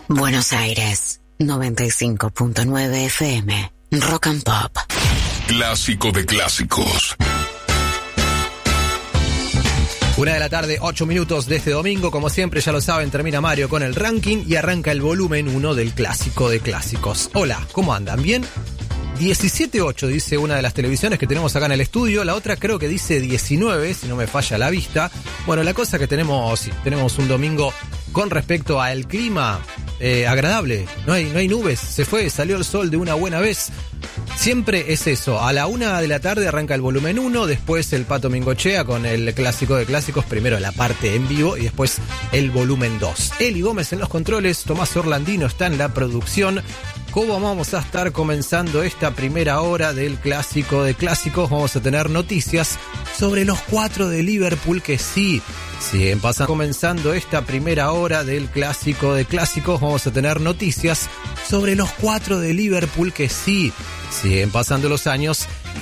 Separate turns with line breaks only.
Buenos Aires, 95.9 FM, Rock and Pop.
Clásico de clásicos.
1:00 PM, 8 minutos de este domingo. Como siempre, ya lo saben, termina Mario con el ranking y arranca el volumen 1 del Clásico de Clásicos. Hola, ¿cómo andan? ¿Bien? 17.8 dice una de las televisiones que tenemos acá en el estudio, la otra creo que dice 19, si no me falla la vista. Bueno, la cosa que tenemos un domingo con respecto al clima agradable, no hay nubes, se fue, salió el sol de una buena vez. Siempre es eso, a la 1:00 PM arranca el volumen 1, después el Pato Mingochea con el Clásico de Clásicos, primero la parte en vivo y después el volumen 2. Eli Gómez en los controles, Tomás Orlandino está en la producción. ¿Cómo vamos a estar comenzando esta primera hora del Clásico de Clásicos? Vamos a tener noticias sobre los 4 de Liverpool que sí pasan. Comenzando esta primera hora del Clásico de Clásicos, vamos a tener noticias sobre los 4 de Liverpool que sí siguen pasando los años